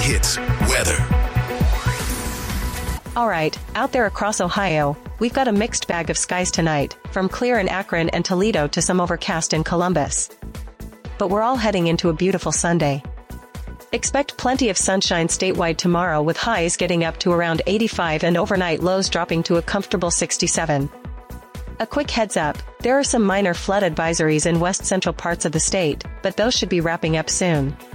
Hits weather. Alright, out there across Ohio, we've got a mixed bag of skies tonight, from clear in Akron and Toledo to some overcast in Columbus. But we're all heading into a beautiful Sunday. Expect plenty of sunshine statewide tomorrow, with highs getting up to around 85 and overnight lows dropping to a comfortable 67. A quick heads up, there are some minor flood advisories in west central parts of the state, but those should be wrapping up soon.